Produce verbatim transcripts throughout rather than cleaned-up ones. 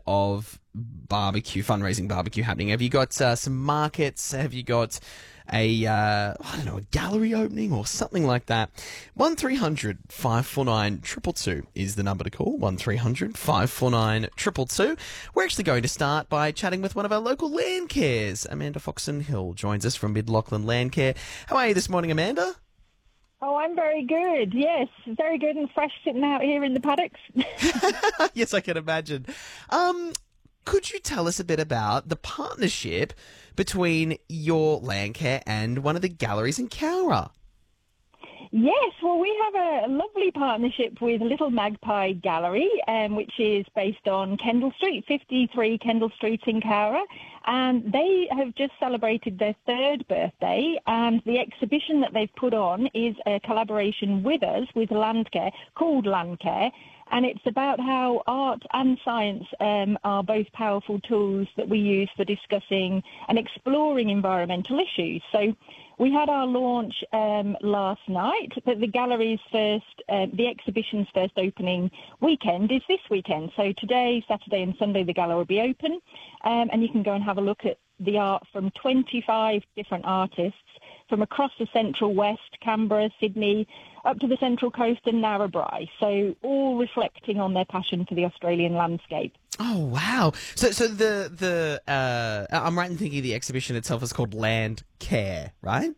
of barbecue, fundraising barbecue happening? Have you got uh, some markets? Have you got a, uh, I don't know, a gallery opening or something like that? one three hundred five four nine two two two is the number to call. one three hundred five four nine two two two. We're actually going to start by chatting with one of our local land cares. Amanda Foxon-Hill joins us from Mid Lachlan Landcare. How are you this morning, Amanda? Oh, I'm very good. Yes, very good and fresh sitting out here in the paddocks. Yes, I can imagine. Um, could you tell us a bit about the partnership between your Landcare and one of the galleries in Cowra? Yes, well, we have a lovely partnership with Little Magpie Gallery, um, which is based on Kendall Street, fifty-three Kendall Street in Cowra. And they have just celebrated their third birthday, and the exhibition that they've put on is a collaboration with us, with Landcare, called Landcare, and it's about how art and science um, are both powerful tools that we use for discussing and exploring environmental issues. So we had our launch um, last night, but the gallery's first, uh, the exhibition's first opening weekend is this weekend. So today, Saturday and Sunday, the gallery will be open, um, and you can go and have a look at the art from twenty-five different artists from across the Central West, Canberra, Sydney, up to the Central Coast and Narrabri. So all reflecting on their passion for the Australian landscape. Oh, wow. So so the, the uh, I'm right in thinking the exhibition itself is called Land Care, right?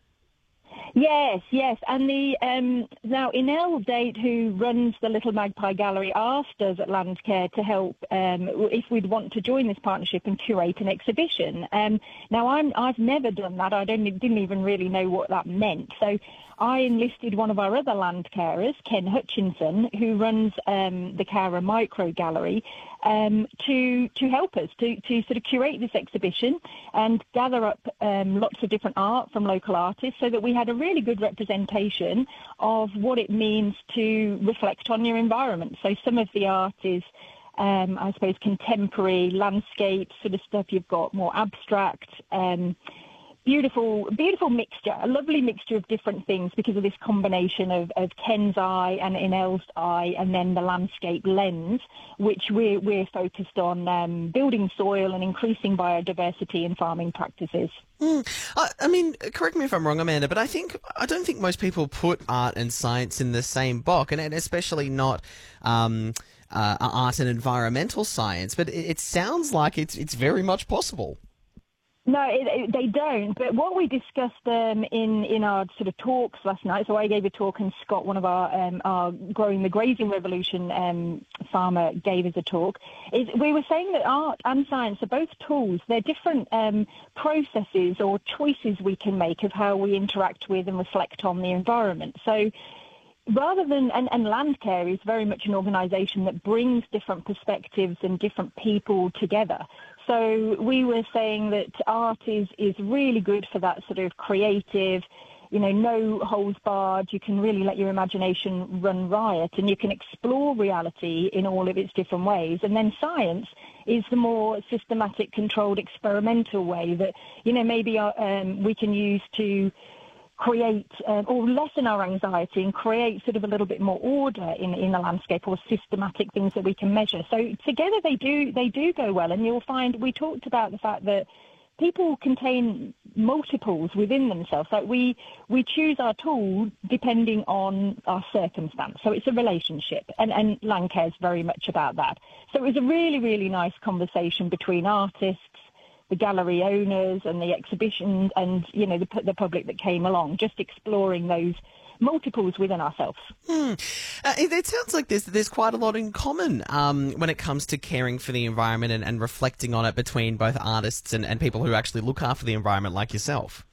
Yes, yes. And the um, now Inel Date, who runs the Little Magpie Gallery, asked us at Landcare to help um, if we'd want to join this partnership and curate an exhibition. Um, now, I'm, I've never done that. I don't, didn't even really know what that meant. So I enlisted one of our other land carers, Ken Hutchinson, who runs um, the Cowra Micro Gallery, um, to to help us to, to sort of curate this exhibition and gather up um, lots of different art from local artists so that we had a really good representation of what it means to reflect on your environment. So some of the art is, um, I suppose, contemporary landscape sort of stuff. You've got more abstract, um, Beautiful, beautiful mixture, a lovely mixture of different things because of this combination of, of Ken's eye and Inel's eye and then the landscape lens, which we're, we're focused on um, building soil and increasing biodiversity in farming practices. Mm. I, I mean, correct me if I'm wrong, Amanda, but I think I don't think most people put art and science in the same box, and, and especially not um, uh, art and environmental science, but it, it sounds like it's it's very much possible. No, it, it, they don't. But what we discussed um, in in our sort of talks last night, so I gave a talk and Scott, one of our, um, our Growing the Grazing Revolution um, farmer, gave us a talk, is we were saying that art and science are both tools. They're different um, processes or choices we can make of how we interact with and reflect on the environment. So rather than, and, and Landcare is very much an organisation that brings different perspectives and different people together. So we were saying that art is, is really good for that sort of creative, you know, no holds barred. You can really let your imagination run riot and you can explore reality in all of its different ways. And then science is the more systematic, controlled, experimental way that, you know, maybe um, we can use to create uh, or lessen our anxiety and create sort of a little bit more order in in the landscape or systematic things that we can measure. So together they do they do go well, and you'll find we talked about the fact that people contain multiples within themselves. Like we we choose our tool depending on our circumstance. So it's a relationship, and and Landcare is very much about that. So it was a really really nice conversation between artists, the gallery owners and the exhibition and, you know, the, the public that came along, just exploring those multiples within ourselves. Hmm. Uh, it, it sounds like there's, there's quite a lot in common um, when it comes to caring for the environment and, and reflecting on it between both artists and, and people who actually look after the environment like yourself.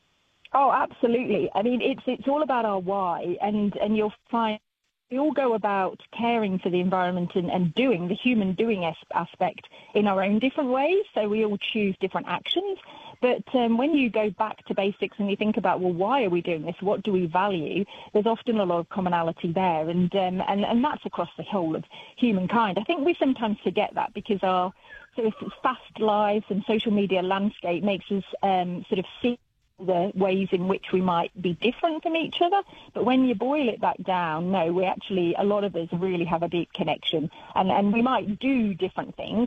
Oh, absolutely. I mean, it's it's all about our why, and, and you'll find we all go about caring for the environment and, and doing, the human doing as- aspect in our own different ways. So we all choose different actions. But um, when you go back to basics and you think about, well, why are we doing this? What do we value? There's often a lot of commonality there. And, um, and, and that's across the whole of humankind. I think we sometimes forget that because our sort of fast lives and social media landscape makes us um, sort of see the ways in which we might be different from each other. But when you boil it back down, no, we actually, a lot of us really have a deep connection. And, and we might do different things,